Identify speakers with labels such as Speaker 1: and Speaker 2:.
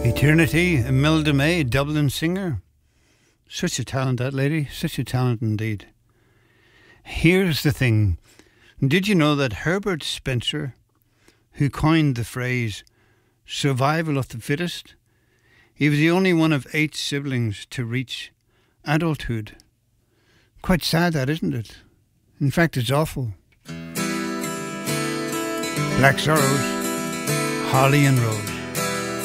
Speaker 1: Eternity, Imelda May, Dublin singer. Such a talent, that lady. Such a talent indeed. Here's the thing. Did you know that Herbert Spencer, who coined the phrase survival of the fittest, he was the only one of 8 siblings to reach adulthood? Quite sad, that, isn't it? In fact, it's awful. Black Sorrows, Holly and Rose.